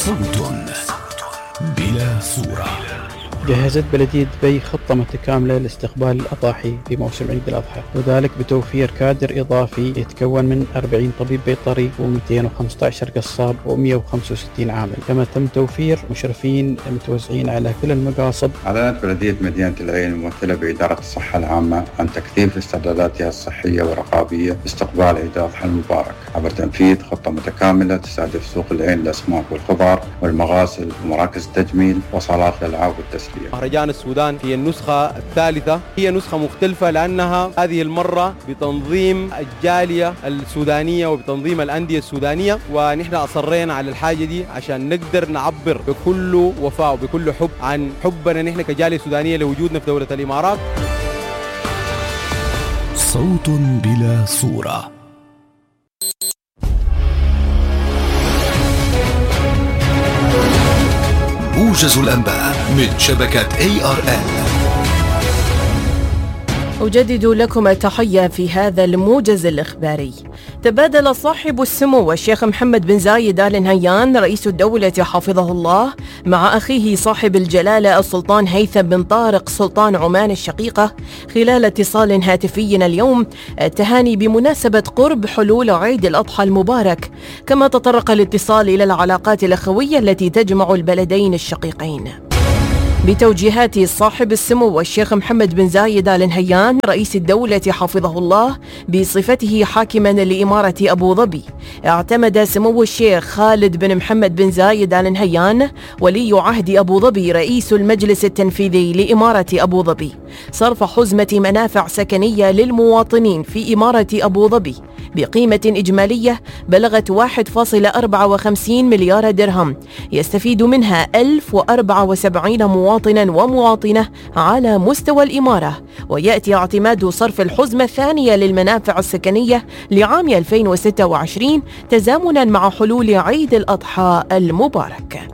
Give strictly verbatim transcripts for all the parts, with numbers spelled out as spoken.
صوت بلا صورة. جهزت بلدية دبي خطة متكاملة لاستقبال الأضاحي في موسم عيد الأضحى، وذلك بتوفير كادر إضافي يتكون من أربعين طبيب بيطري ومئتين وخمسة عشر قصاب ومئة وخمسة وستين عامل، كما تم توفير مشرفين متوزعين على كل المقاصد. أعلنت بلدية مدينة العين الممثلة بإدارة الصحة العامة عن تكثيف استعداداتها الصحية والرقابية لاستقبال عيد الأضحى المبارك عبر تنفيذ خطة متكاملة تستهدف سوق العين للأسماك والخضار والمغاسل ومراكز التجميل وصالات الألعاب والتسلية. مهرجان السودان هي النسخة الثالثة، هي نسخة مختلفة لأنها هذه المرة بتنظيم الجالية السودانية وبتنظيم الأندية السودانية، ونحن أصرينا على الحاجة دي عشان نقدر نعبر بكل وفاء وبكل حب عن حبنا نحن كجالية سودانية لوجودنا في دولة الإمارات. صوت بلا صورة. موجز الأنباء من شبكة إيه آر إل. أجدد لكم التحية في هذا الموجز الإخباري. تبادل صاحب السمو الشيخ محمد بن زايد آل نهيان رئيس الدولة حفظه الله مع أخيه صاحب الجلالة السلطان هيثم بن طارق سلطان عمان الشقيقة خلال اتصال هاتفي اليوم التهاني بمناسبة قرب حلول عيد الأضحى المبارك، كما تطرق الاتصال إلى العلاقات الأخوية التي تجمع البلدين الشقيقين. بتوجيهات صاحب السمو الشيخ محمد بن زايد آل نهيان رئيس الدولة حفظه الله بصفته حاكما لإمارة أبو ظبي، اعتمد سمو الشيخ خالد بن محمد بن زايد آل نهيان ولي عهد أبو ظبي رئيس المجلس التنفيذي لإمارة أبو ظبي صرف حزمة منافع سكنية للمواطنين في إمارة أبو ظبي بقيمة إجمالية بلغت واحد فاصلة أربعة وخمسين مليار درهم، يستفيد منها ألف وأربعة وسبعين مواطنا ومواطنة على مستوى الإمارة. ويأتي اعتماد صرف الحزمة الثانية للمنافع السكنية لعام ألفين وستة وعشرين تزامنا مع حلول عيد الأضحى المبارك.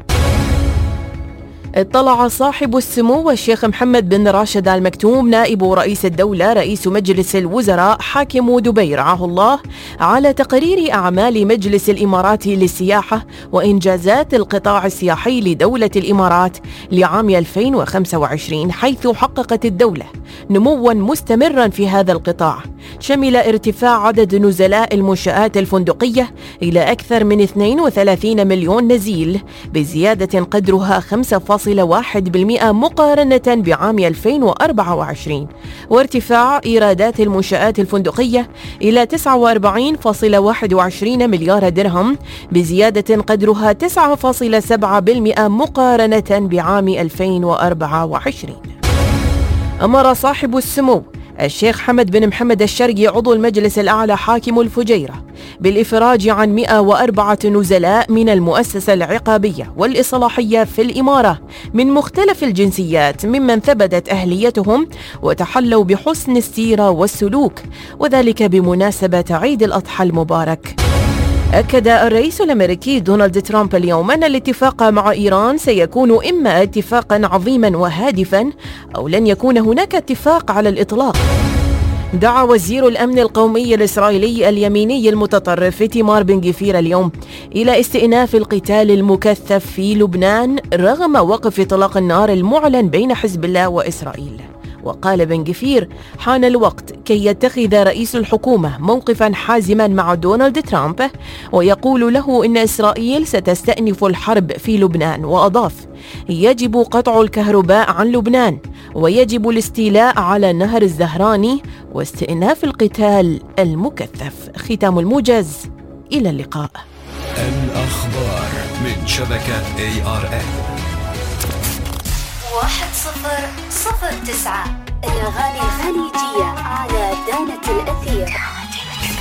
اطلع صاحب السمو الشيخ محمد بن راشد آل مكتوم نائب رئيس الدولة رئيس مجلس الوزراء حاكم دبي رعاه الله على تقرير أعمال مجلس الإمارات للسياحة وإنجازات القطاع السياحي لدولة الإمارات لعام ألفين وخمسة وعشرين، حيث حققت الدولة نموا مستمرا في هذا القطاع شمل ارتفاع عدد نزلاء المنشآت الفندقية إلى أكثر من اثنين وثلاثين مليون نزيل بزيادة قدرها خمسة فاصلة واحد بالمئة مقارنة بعام ألفين وأربعة وعشرين، وارتفاع إيرادات المنشآت الفندقية إلى تسعة وأربعين فاصلة واحد وعشرين مليار درهم بزيادة قدرها تسعة فاصلة سبعة بالمئة مقارنة بعام ألفين وأربعة وعشرين. أمر صاحب السمو الشيخ حمد بن محمد الشرقي عضو المجلس الأعلى حاكم الفجيرة بالإفراج عن مئة وأربعة نزلاء من المؤسسة العقابية والإصلاحية في الإمارة من مختلف الجنسيات ممن ثبتت أهليتهم وتحلوا بحسن السيرة والسلوك، وذلك بمناسبة عيد الأضحى المبارك. أكد الرئيس الأمريكي دونالد ترامب اليوم أن الاتفاق مع إيران سيكون إما اتفاقا عظيما وهادفا أو لن يكون هناك اتفاق على الإطلاق. دعا وزير الأمن القومي الإسرائيلي اليميني المتطرف إيتمار بن غفير اليوم إلى استئناف القتال المكثف في لبنان رغم وقف إطلاق النار المعلن بين حزب الله وإسرائيل. وقال بن غفير: حان الوقت كي يتخذ رئيس الحكومة موقفا حازما مع دونالد ترامب ويقول له إن إسرائيل ستستأنف الحرب في لبنان. وأضاف: يجب قطع الكهرباء عن لبنان ويجب الاستيلاء على نهر الزهراني واستئناف القتال المكثف. ختام الموجز، إلى اللقاء. الأخبار من شبكة إيه آر إل. واحد صفر صفر تسعة الأغاني الخليجية على دانة الأثير.